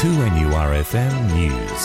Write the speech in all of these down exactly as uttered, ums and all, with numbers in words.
two N U R F M News.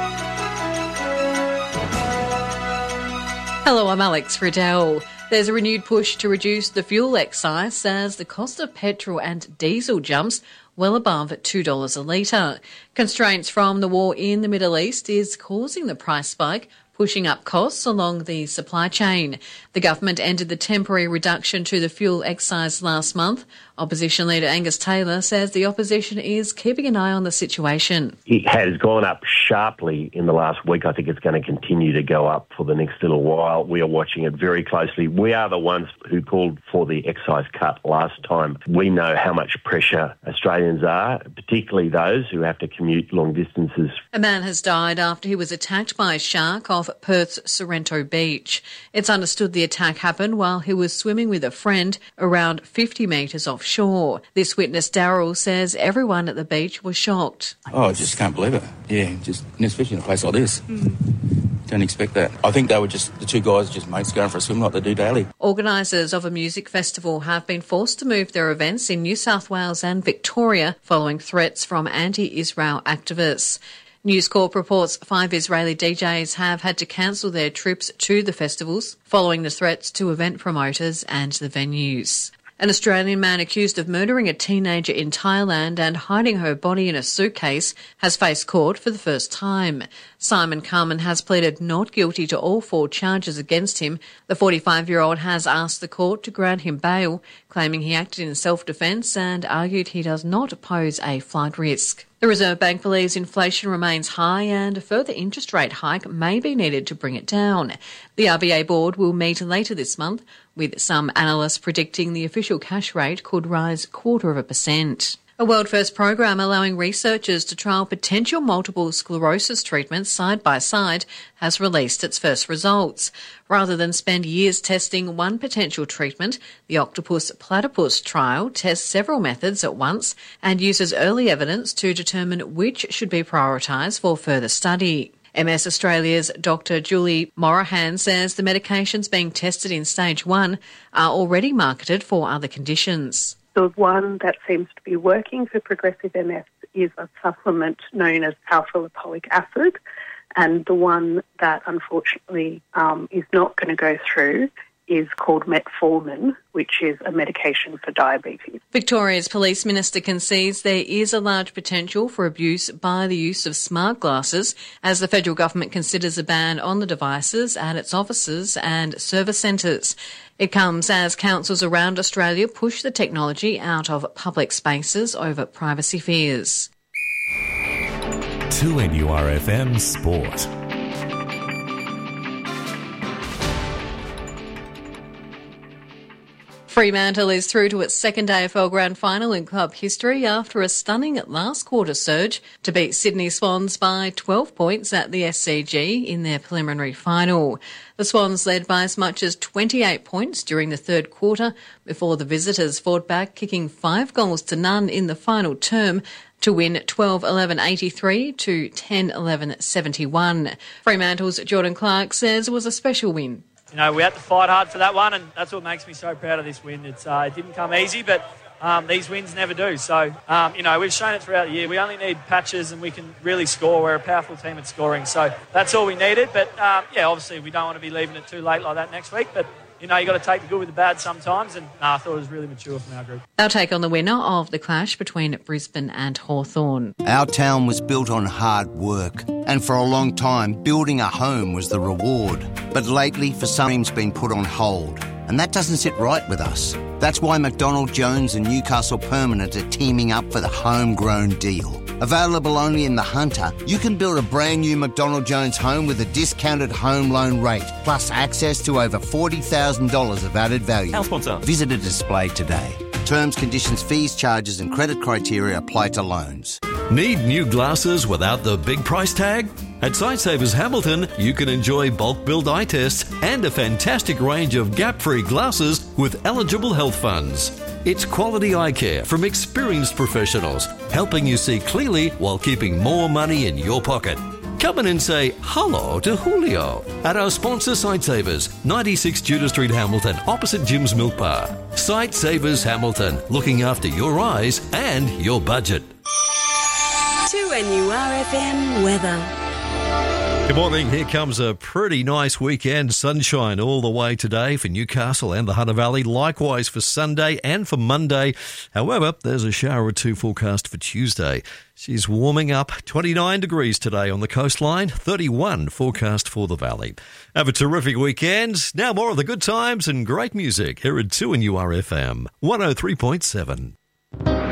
Hello, I'm Alex Riddell. There's a renewed push to reduce the fuel excise as the cost of petrol and diesel jumps well above two dollars a litre. Constraints from the war in the Middle East is causing the price spike, pushing up costs along the supply chain. The government ended the temporary reduction to the fuel excise last month. Opposition leader Angus Taylor says the opposition is keeping an eye on the situation. It has gone up sharply in the last week. I think it's going to continue to go up for the next little while. We are watching it very closely. We are the ones who called for the excise cut last time. We know how much pressure Australians are, particularly those who have to commute long distances. A man has died after he was attacked by a shark off Perth's Sorrento Beach. It's understood the attack happened while he was swimming with a friend around fifty metres offshore. This witness, Daryl, says everyone at the beach was shocked. Oh, I just can't believe it. Yeah, just especially in a place like this. Mm. Don't expect that. I think they were just, the two guys just mates going for a swim like they do daily. Organisers of a music festival have been forced to move their events in New South Wales and Victoria following threats from anti-Israel activists. News Corp reports five Israeli D Js have had to cancel their trips to the festivals following the threats to event promoters and the venues. An Australian man accused of murdering a teenager in Thailand and hiding her body in a suitcase has faced court for the first time. Simon Carman has pleaded not guilty to all four charges against him. The forty-five-year-old has asked the court to grant him bail, claiming he acted in self-defence and argued he does not pose a flight risk. The Reserve Bank believes inflation remains high and a further interest rate hike may be needed to bring it down. The R B A board will meet later this month, with some analysts predicting the official cash rate could rise quarter of a percent. A world-first program allowing researchers to trial potential multiple sclerosis treatments side by side has released its first results. Rather than spend years testing one potential treatment, the Octopus Platypus trial tests several methods at once and uses early evidence to determine which should be prioritised for further study. M S Australia's Doctor Julie Morahan says the medications being tested in stage one are already marketed for other conditions. The one that seems to be working for progressive M S is a supplement known as alpha-lipoic acid, and the one that unfortunately um, is not going to go through is called metformin, which is a medication for diabetes. Victoria's Police Minister concedes there is a large potential for abuse by the use of smart glasses as the federal government considers a ban on the devices at its offices and service centres. It comes as councils around Australia push the technology out of public spaces over privacy fears. two N U R F M Sport. Fremantle is through to its second A F L Grand Final in club history after a stunning last quarter surge to beat Sydney Swans by twelve points at the S C G in their preliminary final. The Swans led by as much as twenty-eight points during the third quarter before the visitors fought back, kicking five goals to none in the final term to win twelve eleven eighty-three to ten eleven seventy-one. Fremantle's Jordan Clark says it was a special win. You know, we had to fight hard for that one, and that's what makes me so proud of this win. It's, uh, it didn't come easy, but um, these wins never do. So, um, you know, we've shown it throughout the year. We only need patches and we can really score. We're a powerful team at scoring. So that's all we needed. But, um, yeah, obviously we don't want to be leaving it too late like that next week. But, you know, you've got to take the good with the bad sometimes. And nah, I thought it was really mature from our group. They'll take on the winner of the clash between Brisbane and Hawthorn. Our town was built on hard work. And for a long time, building a home was the reward. But lately, for some, dreams been put on hold. And that doesn't sit right with us. That's why McDonald Jones and Newcastle Permanent are teaming up for the homegrown deal. Available only in the Hunter, you can build a brand new McDonald Jones home with a discounted home loan rate, plus access to over forty thousand dollars of added value. Our sponsor. Visit a display today. Terms, conditions, fees, charges and credit criteria apply to loans. Need new glasses without the big price tag? At Sightsavers Hamilton, you can enjoy bulk billed eye tests and a fantastic range of gap-free glasses with eligible health funds. It's quality eye care from experienced professionals, helping you see clearly while keeping more money in your pocket. Come in and say hello to Julio at our sponsor Sightsavers, ninety-six Judah Street, Hamilton, opposite Jim's Milk Bar. Sightsavers Hamilton, looking after your eyes and your budget. two N U R F M weather. Good morning. Here comes a pretty nice weekend. Sunshine all the way today for Newcastle and the Hunter Valley. Likewise for Sunday and for Monday. However, there's a shower or two forecast for Tuesday. She's warming up. twenty-nine degrees today on the coastline. thirty-one forecast for the valley. Have a terrific weekend. Now more of the good times and great music here at two N U R F M one oh three point seven.